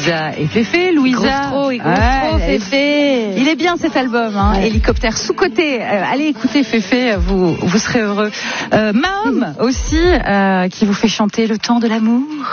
Louisa et Féfé. Louisa, Féfé. Il est bien cet album, hein. Ouais. Hélicoptère sous-côté. Allez écouter Féfé, vous serez heureux. Mahom aussi, qui vous fait chanter Le temps de l'amour.